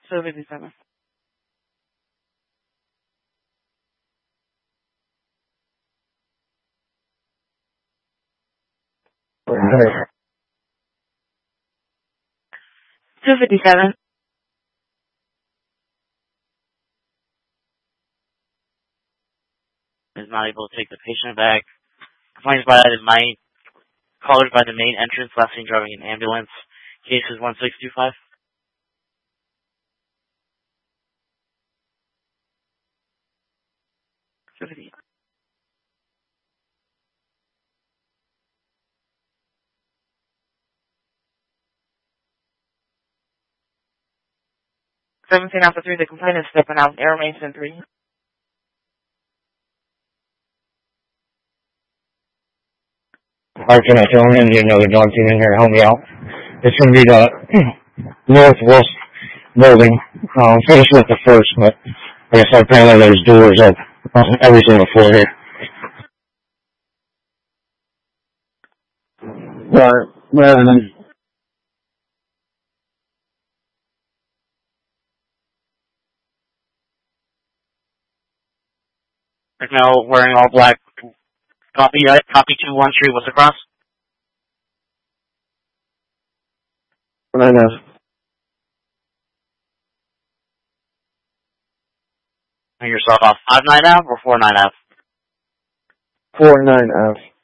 257. Right. 257. Is not able to take the patient back. Complaints by the main, callers by the main entrance, last seen driving an ambulance. Case is 1625. Seventeen Alpha 3, the complainant is stepping out. Air remains in 3. How can I tell him? You know, the dog team in here help me out. It's going to be the northwest building. Finish with the first, but like I said, apparently there's doors up on every single floor here. But rather than Now wearing all black. Copy 213, what's across? I know. And yourself off 59F or 49F? 49F.